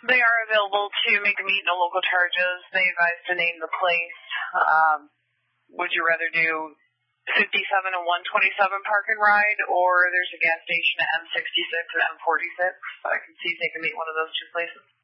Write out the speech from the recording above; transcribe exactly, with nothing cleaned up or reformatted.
They are available to make a meet, no local charges. They advise to name the place. Um, would you rather do fifty-seven and one twenty-seven park and ride, or there's a gas station at M sixty-six and M forty-six? I can see if they can meet one of those two places.